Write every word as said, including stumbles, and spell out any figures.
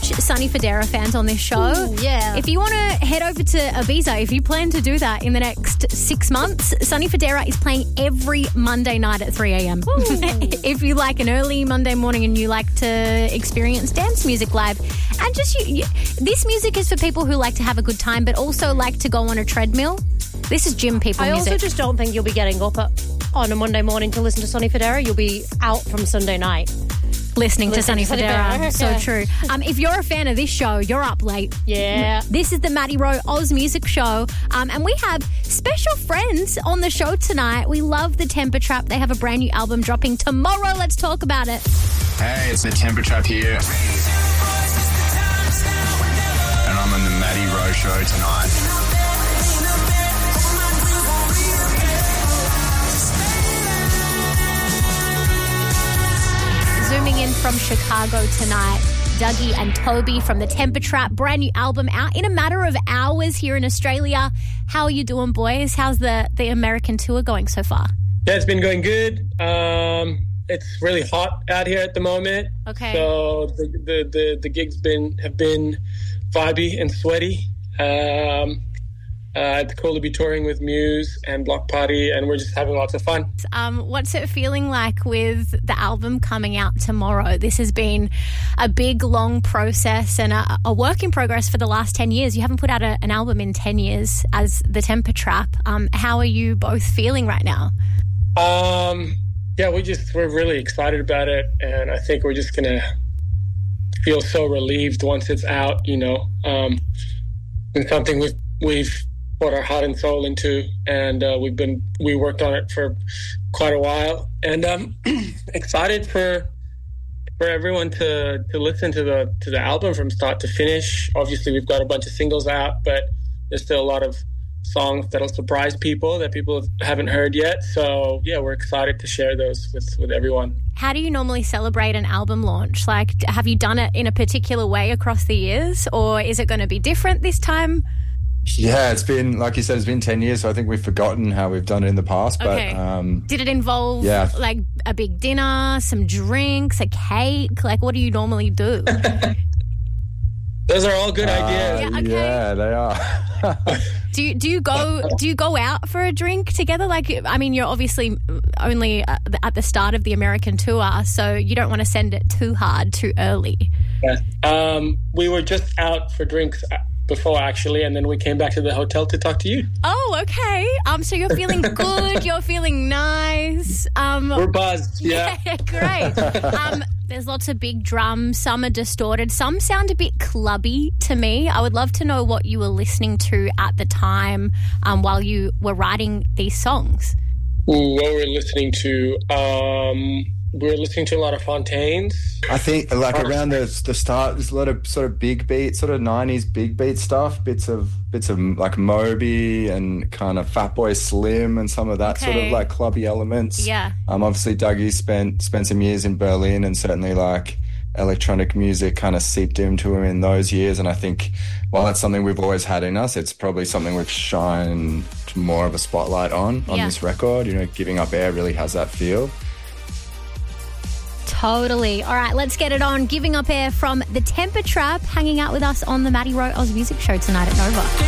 huge Sonny Fodera fans on this show. Ooh, yeah. If you want to head over to Ibiza, if you plan to do that in the next six months, Sonny Fodera is playing every Monday night at three a.m. If you like an early Monday morning and you like to experience dance music live, and just you, you, this music is for people who like to have a good time but also like to go on a treadmill. This is gym people I music. also just don't think you'll be getting up at, on a Monday morning to listen to Sonny Fodera. You'll be out from Sunday night. Listening to Sonny Sonny Fodera. Fodera. So Yeah. true. Um, if you're a fan of this show, you're up late. Yeah. This is the Maddie Rowe Oz Music Show. Um, and we have special friends on the show tonight. We love the Temper Trap. They have a brand new album dropping tomorrow. Let's talk about it. Hey, it's the Temper Trap here. And I'm on the Maddie Rowe Show tonight. Zooming in from Chicago tonight, Dougie and Toby from the Temper Trap, brand new album out in a matter of hours here in Australia. How are you doing, boys? How's the, the American tour going so far? Yeah, it's been going good. Um, it's really hot out here at the moment. Okay. So the the, the, the gigs been have been vibey and sweaty. Um, uh, it's cool to be touring with Muse and Block Party, and we're just having lots of fun. Um, what's it feeling like with the album coming out tomorrow? This has been a big, long process and a, a work in progress for the last ten years. You haven't put out a, an album in ten years as the Temper Trap. Um, how are you both feeling right now? Um, yeah, we just we're really excited about it, and I think we're just gonna feel so relieved once it's out. You know, um, it's something we've we've put our heart and soul into, and uh, we've been we worked on it for quite a while, and um, excited for for everyone to to listen to the to the album from start to finish. Obviously, we've got a bunch of singles out, but there's still a lot of songs that'll surprise people that people haven't heard yet. So yeah, we're excited to share those with with everyone. How do you normally celebrate an album launch? Like, have you done it in a particular way across the years, or is it going to be different this time? Yeah, it's been, like you said, it's been ten years, so I think we've forgotten how we've done it in the past. Okay. But um, Did it involve yeah. like a big dinner, some drinks, a cake? Like, what do you normally do? Those are all good uh, ideas. Yeah, okay. yeah, they are. Do you, do you go do you go out for a drink together? Like, I mean, you're obviously only at the start of the American tour, so you don't want to send it too hard too early. Yeah. Um, we were just out for drinks before, actually, and then we came back to the hotel to talk to you. Oh, okay. Um, so you're feeling good. You're feeling nice. Um, We're buzzed. Yeah. yeah great. Um, there's lots of big drums. Some are distorted. Some sound a bit clubby to me. I would love to know what you were listening to at the time um, while you were writing these songs. Ooh, what we're listening to, um, we're listening to a lot of Fontaines. I think like around the the start, there's a lot of sort of big beat, sort of nineties big beat stuff, bits of bits of like Moby and kind of Fatboy Slim and some of that Okay. sort of like clubby elements. Yeah. Um, obviously Dougie spent spent some years in Berlin, and certainly like electronic music kind of seeped into him in those years. And I think while that's something we've always had in us, it's probably something we've shined more of a spotlight on on Yeah. this record. You know, Giving Up Air really has that feel. Totally. All right, let's get it on. Giving Up Air from the Temper Trap, hanging out with us on the Maddie Rowe Oz Music Show tonight at Nova.